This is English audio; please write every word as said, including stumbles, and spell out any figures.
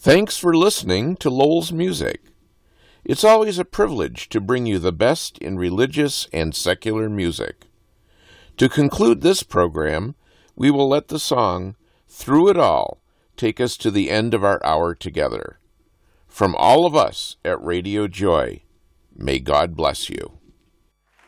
Thanks for listening to Lowell's Music. It's always a privilege to bring you the best in religious and secular music. To conclude this program, we will let the song, Through It All, take us to the end of our hour together. From all of us at Radio Joy, may God bless you.